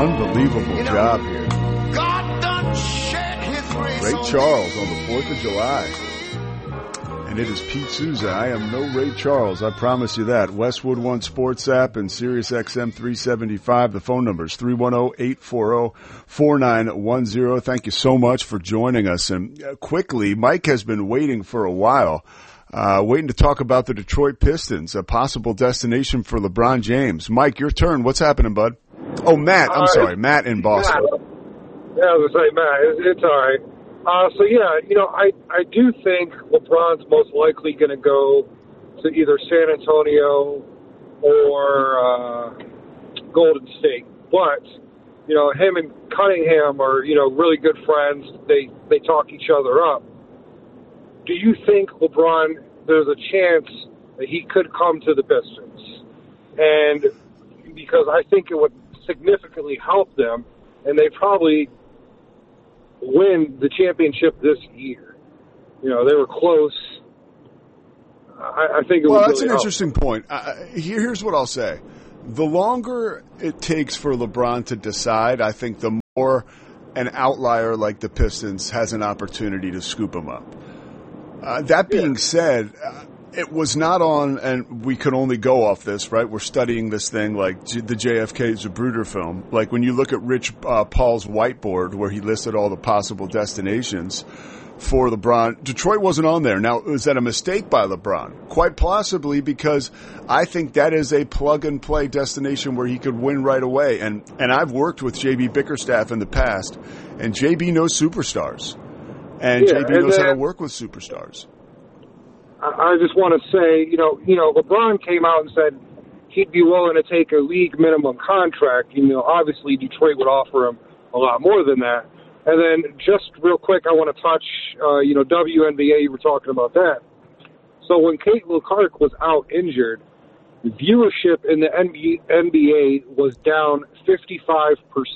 unbelievable job here. God done shed his grace Ray on Charles me. on the 4th of July. And it is Pete Souza. I am no Ray Charles, I promise you that. Westwood One Sports app and Sirius XM 375. The phone number is 310-840-4910. Thank you so much for joining us. And quickly, Mike has been waiting for a while, waiting to talk about the Detroit Pistons, a possible destination for LeBron James. Mike, your turn. What's happening, bud? Oh, Matt. I'm sorry. Matt in Boston. Yeah, I was going to say, Matt, it's all right. So, yeah, I do think LeBron's most likely going to go to either San Antonio or Golden State. But, him and Cunningham are, really good friends. They talk each other up. Do you think LeBron, there's a chance that he could come to the Pistons? And because I think it would significantly help them, and they probably win the championship this year. They were close. I think it well, would that's really an help. interesting point. Here's what I'll say. The longer it takes for LeBron to decide, I think the more an outlier like the Pistons has an opportunity to scoop him up. That being said, it was not on, and we could only go off this, right? We're studying this thing like the JFK Zapruder film. Like when you look at Rich Paul's whiteboard where he listed all the possible destinations for LeBron, Detroit wasn't on there. Now, was that a mistake by LeBron? Quite possibly, because I think that is a plug-and-play destination where he could win right away. And I've worked with J.B. Bickerstaff in the past, and J.B. knows superstars. And J.B. knows how to work with superstars. I just want to say, LeBron came out and said he'd be willing to take a league minimum contract. Obviously Detroit would offer him a lot more than that. And then just real quick, I want to touch, WNBA, you were talking about that. So when Caitlin Clark was out injured, the viewership in the NBA was down 55%,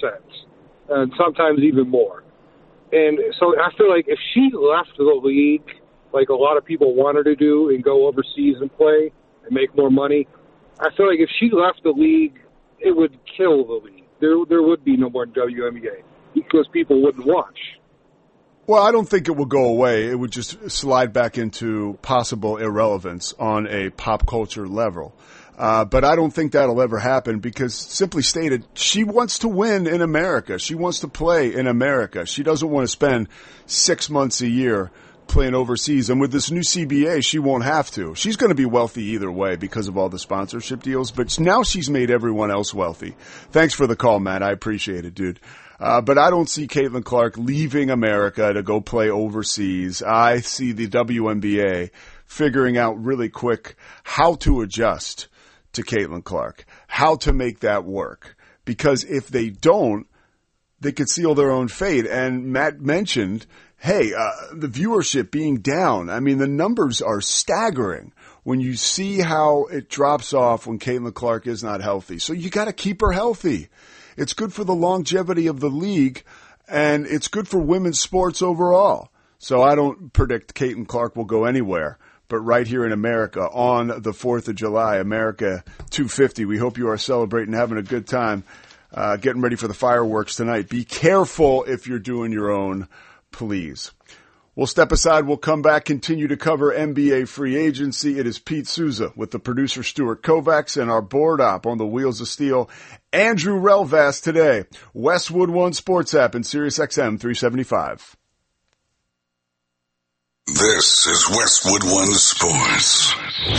and sometimes even more. And so I feel like if she left the league, like a lot of people want her to do, and go overseas and play and make more money, I feel like if she left the league, it would kill the league. There would be no more WNBA because people wouldn't watch. Well, I don't think it will go away. It would just slide back into possible irrelevance on a pop culture level. But I don't think that'll ever happen because, simply stated, she wants to win in America. She wants to play in America. She doesn't want to spend 6 months a year playing overseas. And with this new CBA, she won't have to. She's going to be wealthy either way because of all the sponsorship deals. But now she's made everyone else wealthy. Thanks for the call, Matt. I appreciate it, dude. But I don't see Caitlin Clark leaving America to go play overseas. I see the WNBA figuring out really quick how to adjust to Caitlin Clark, how to make that work. Because if they don't, they could seal their own fate. And Matt mentioned, the viewership being down. I mean, the numbers are staggering when you see how it drops off when Caitlin Clark is not healthy. So you got to keep her healthy. It's good for the longevity of the league, and it's good for women's sports overall. So I don't predict Caitlin Clark will go anywhere. But right here in America on the 4th of July, America 250, we hope you are celebrating, having a good time, getting ready for the fireworks tonight. Be careful if you're doing your own, please. We'll step aside. We'll come back, continue to cover NBA free agency. It is Pete Souza with the producer Stuart Kovacs and our board op on the Wheels of Steel, Andrew Relvast today. Westwood One Sports app and Sirius XM 375. This is Westwood One Sports.